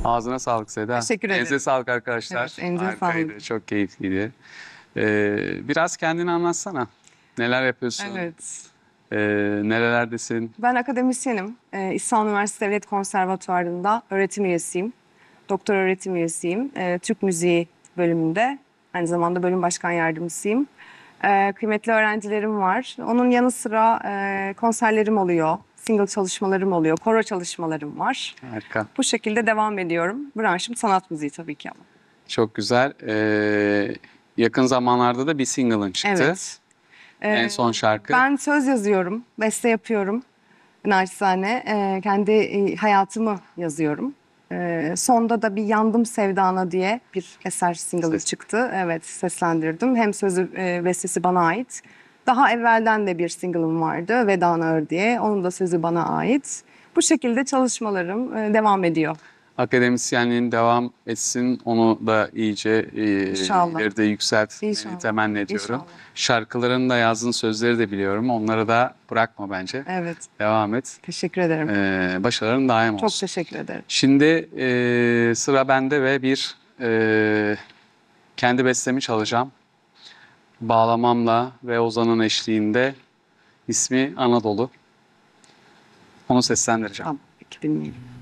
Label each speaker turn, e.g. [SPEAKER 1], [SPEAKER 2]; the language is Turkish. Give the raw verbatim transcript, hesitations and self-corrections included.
[SPEAKER 1] Ağzına sağlık Seda.
[SPEAKER 2] Teşekkür ederim.
[SPEAKER 1] Elinize sağlık arkadaşlar.
[SPEAKER 2] Evet, elinize
[SPEAKER 1] Harikaydı,
[SPEAKER 2] sağlık.
[SPEAKER 1] çok keyifliydi. Ee, biraz kendini anlatsana. Neler yapıyorsun?
[SPEAKER 2] Evet.
[SPEAKER 1] Ee, nerelerdesin?
[SPEAKER 2] Ben akademisyenim. Ee, İstanbul Üniversitesi Devlet Konservatuvarı'nda öğretim üyesiyim. Doktor öğretim üyesiyim. Ee, Türk Müziği bölümünde. Aynı zamanda bölüm başkan yardımcısıyım. Ee, kıymetli öğrencilerim var. Onun yanı sıra e, konserlerim oluyor. Single çalışmalarım oluyor. Koro çalışmalarım var.
[SPEAKER 1] Harika.
[SPEAKER 2] Bu şekilde devam ediyorum. Branşım sanat müziği tabii ki ama.
[SPEAKER 1] Çok güzel. Ee, yakın zamanlarda da bir single'ın çıktı.
[SPEAKER 2] Evet.
[SPEAKER 1] En
[SPEAKER 2] Ee,
[SPEAKER 1] son şarkı.
[SPEAKER 2] Ben söz yazıyorum, beste yapıyorum. Naçizane Ee, kendi e, hayatımı yazıyorum. Ee, sonda da bir Yandım Sevdana diye bir eser single'ı
[SPEAKER 1] Ses-
[SPEAKER 2] çıktı. Evet, seslendirdim. Hem sözü e, bestesi bana ait. Daha evvelden de bir single'ım vardı, Veda Ağır diye. Onun da sözü bana ait. Bu şekilde çalışmalarım e, devam ediyor.
[SPEAKER 1] Akademisyenliğin devam etsin. Onu da iyice e,
[SPEAKER 2] İnşallah.
[SPEAKER 1] ileride yükseltmeni
[SPEAKER 2] İnşallah.
[SPEAKER 1] temenni ediyorum.
[SPEAKER 2] İnşallah.
[SPEAKER 1] Şarkıların da yazdığın sözleri de biliyorum. Onları da bırakma bence.
[SPEAKER 2] Evet,
[SPEAKER 1] Devam et.
[SPEAKER 2] teşekkür ederim.
[SPEAKER 1] Ee, başarıların daim
[SPEAKER 2] Çok
[SPEAKER 1] olsun.
[SPEAKER 2] teşekkür ederim.
[SPEAKER 1] Şimdi e, sıra bende ve bir e, kendi bestemi çalacağım. Bağlamamla ve Ozan'ın eşliğinde, ismi Anadolu. Onu seslendireceğim.
[SPEAKER 2] Tamam, peki dinleyelim.